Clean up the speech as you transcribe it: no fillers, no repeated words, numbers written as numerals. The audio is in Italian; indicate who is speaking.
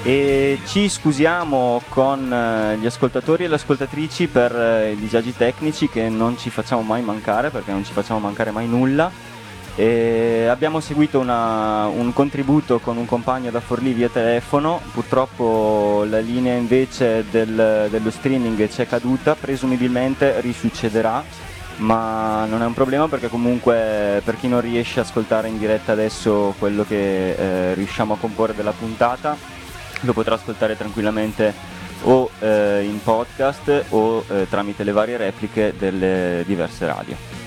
Speaker 1: e ci scusiamo con gli ascoltatori e le ascoltatrici per i disagi tecnici che non ci facciamo mai mancare, perché non ci facciamo mancare mai nulla. E abbiamo seguito un contributo con un compagno da Forlì via telefono, purtroppo la linea invece dello streaming c'è caduta, presumibilmente risuccederà, ma non è un problema perché comunque per chi non riesce a ascoltare in diretta adesso quello che riusciamo a comporre della puntata lo potrà ascoltare tranquillamente o in podcast o tramite le varie repliche delle diverse radio.